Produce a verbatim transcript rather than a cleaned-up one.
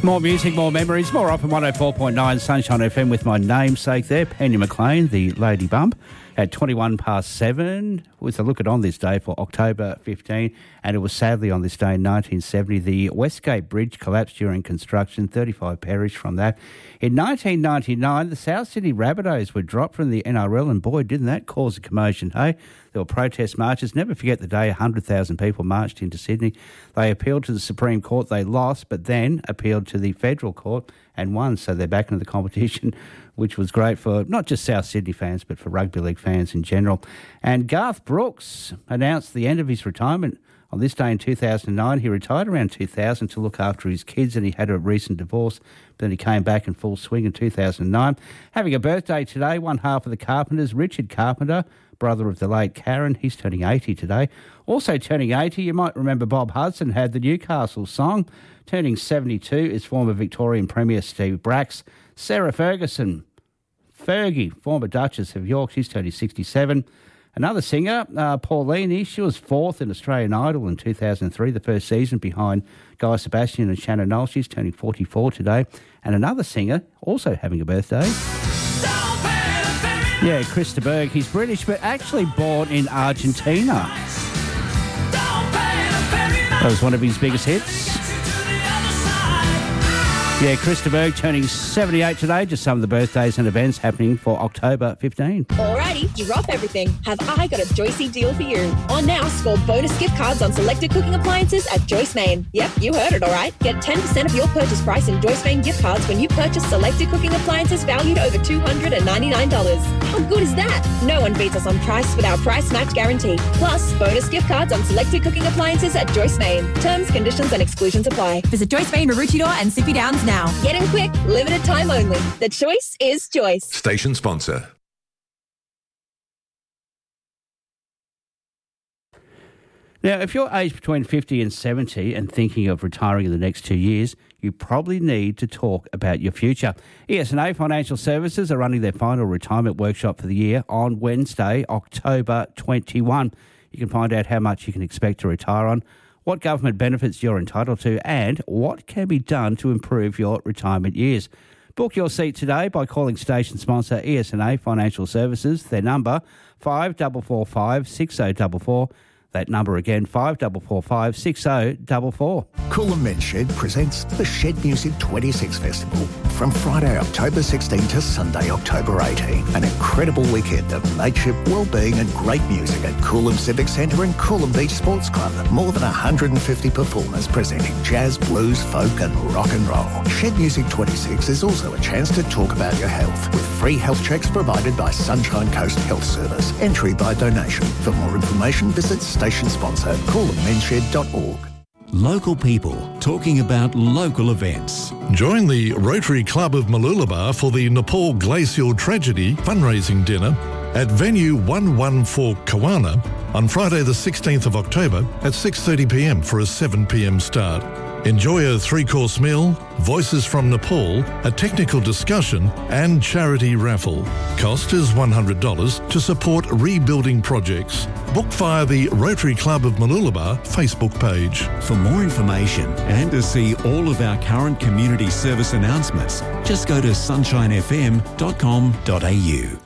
More music, more memories, more often one oh four point nine Sunshine F M with my namesake there, Penny McLean, the Lady Bump, at twenty-one past seven with a look at on this day for October fifteenth. And it was sadly on this day in nineteen seventy, the Westgate Bridge collapsed during construction, thirty-five perished from that. In nineteen ninety-nine, the South Sydney Rabbitohs were dropped from the N R L, and boy, didn't that cause a commotion, hey? There were protest marches. Never forget the day one hundred thousand people marched into Sydney. They appealed to the Supreme Court. They lost, but then appealed to the Federal Court and won. So they're back into the competition, which was great for not just South Sydney fans, but for rugby league fans in general. And Garth Brooks announced the end of his retirement on this day in two thousand nine. He retired around two thousand to look after his kids, and he had a recent divorce. Then he came back in full swing in two thousand nine. Having a birthday today, one half of the Carpenters, Richard Carpenter, brother of the late Karen. He's turning eighty today. Also turning eighty, you might remember Bob Hudson had the Newcastle song. Turning seventy-two is former Victorian Premier Steve Bracks. Sarah Ferguson, Fergie, former Duchess of York, she's turning sixty-seven. Another singer, uh, Pauline, she was fourth in Australian Idol in two thousand three, the first season behind Guy Sebastian and Shannon Knoll. She's turning forty-four today. And another singer, also having a birthday. Yeah, Chris de Burgh. He's British, but actually born in Argentina. That was one of his biggest hits. Yeah, Chris de Burgh turning seventy-eight today. Just some of the birthdays and events happening for October fifteenth. Alrighty, drop everything. Have I got a Joycey deal for you? On now, score bonus gift cards on selected cooking appliances at Joyce Main. Yep, you heard it alright. Get ten percent of your purchase price in Joyce Main gift cards when you purchase selected cooking appliances valued over two hundred ninety-nine dollars. How good is that? No one beats us on price with our price match guarantee. Plus, bonus gift cards on selected cooking appliances at Joyce Main. Terms, conditions and exclusions apply. Visit Joyce Main, Maroochydore and Sippy Downs now. Get in quick, limited time only. The choice is Joyce. Station sponsor. Now, if you're aged between fifty and seventy and thinking of retiring in the next two years, you probably need to talk about your future. E S and A Financial Services are running their final retirement workshop for the year on Wednesday, October twenty-first. You can find out how much you can expect to retire on, what government benefits you're entitled to, and what can be done to improve your retirement years. Book your seat today by calling station sponsor E S and A Financial Services. Their number, five four four five, six oh four four. That number again, five four four five, six oh four four. Coolum Men's Shed presents the Shed Music twenty-six Festival from Friday, October sixteenth to Sunday, October eighteenth. An incredible weekend of mateship, well-being and great music at Coolum Civic Centre and Coolum Beach Sports Club. More than one hundred fifty performers presenting jazz, blues, folk and rock and roll. Shed Music twenty-six is also a chance to talk about your health with free health checks provided by Sunshine Coast Health Service. Entry by donation. For more information, visit station sponsor coolum men's shed dot org. Local people talking about local events. Join the Rotary Club of Mooloolaba for the Nepal Glacial Tragedy fundraising dinner at venue one one four Kawana on Friday the sixteenth of October at six thirty p m for a seven p m start. Enjoy a three-course meal, voices from Nepal, a technical discussion and charity raffle. Cost is one hundred dollars to support rebuilding projects. Book via the Rotary Club of Mooloolaba Facebook page. For more information and to see all of our current community service announcements, just go to sunshine f m dot com dot a u.